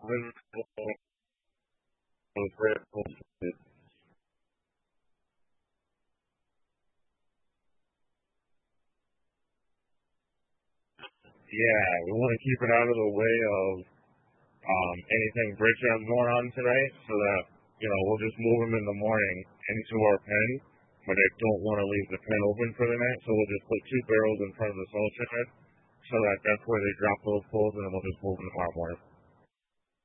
Yeah, we want to keep it out of the way of anything Rich has going on tonight, so that we'll just move them in the morning into our pen, but I don't want to leave the pen open for the night, so we'll just put two barrels in front of the salt shed, so that that's where they drop those poles, and then we'll just move them tomorrow morning.